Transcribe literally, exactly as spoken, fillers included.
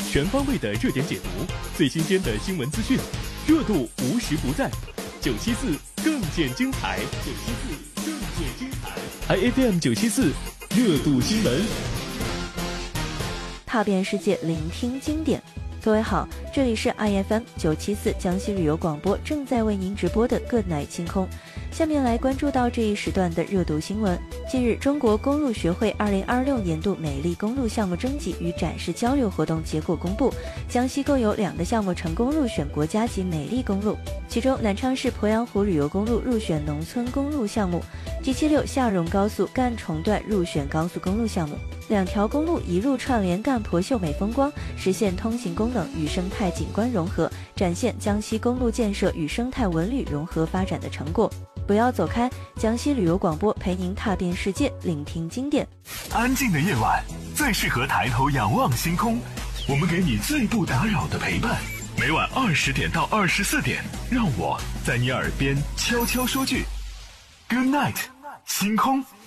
全方位的热点解读，最新鲜的新闻资讯，热度无时不在。九七四更见精彩，九七四更见精彩 ，I F M 九七四热度新闻， 踏遍世界，聆听经典。各位好，这里是 I F M 九七四江西旅游广播正在为您直播的个奶清空。下面来关注到这一时段的热度新闻。近日，中国公路学会二零二六年度美丽公路项目征集与展示交流活动结果公布，江西共有两个项目成功入选国家级美丽公路，其中南昌市鄱阳湖旅游公路入选农村公路项目 ，G 七六下荣高速赣崇段入选高速公路项目。两条公路一路串联赣鄱秀美风光，实现通行功能与生态景观融合，展现江西公路建设与生态文旅融合发展的成果。不要走开，江西旅游广播陪您踏遍世界，聆听经典。 安静的夜晚最适合抬头仰望星空，我们给你最不打扰的陪伴。每晚二十点到二十四点，让我在你耳边悄悄说句 Good night， 星空。